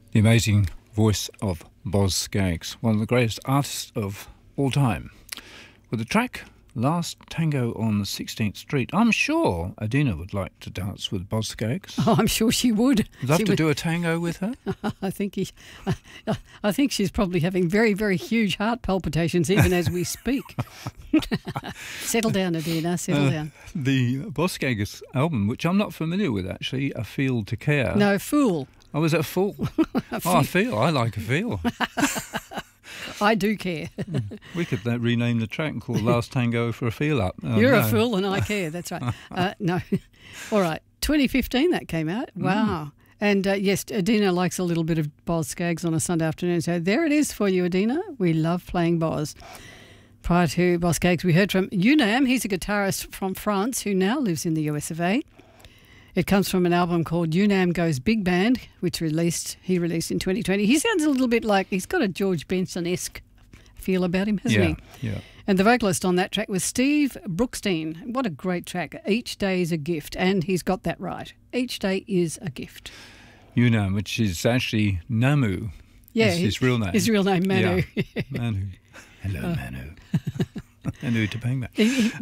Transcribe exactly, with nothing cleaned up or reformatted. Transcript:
The amazing voice of Boz Scaggs, one of the greatest artists of all time. With the track Last Tango on sixteenth Street, I'm sure Adina would like to dance with Boz Scaggs. Oh, I'm sure she would. Love She to would. do a tango with her. I think he, I think she's probably having very, very huge heart palpitations even as we speak. Settle down, Adina. Settle Uh, down. The Boz Scaggs album, which I'm not familiar with actually, A Feel to Care. No, fool. Oh, was it a fool? A Oh, I feel. I like a feel. I do care. We could uh, rename the track and call Last Tango for a Feel Up. Oh, You're no. a fool and I care. That's right. Uh, no. All right. twenty fifteen that came out. Wow. Mm. And uh, yes, Adina likes a little bit of Boz Scaggs on a Sunday afternoon. So there it is for you, Adina. We love playing Boz. Prior to Boz Scaggs, we heard from Unam. He's a guitarist from France who now lives in the U S of A. It comes from an album called Unam Goes Big Band, which released he released in twenty twenty. He sounds a little bit like, he's got a George Benson-esque feel about him, hasn't yeah, he? Yeah. And the vocalist on that track was Steve Brookstein. What a great track. Each day is a gift. And he's got that right. Each day is a gift. Unam, which is actually Namu. Yeah. Is his real name. His real name, Manu. Yeah. Manu. Hello, Uh. Manu. Manu Topanga. He- he-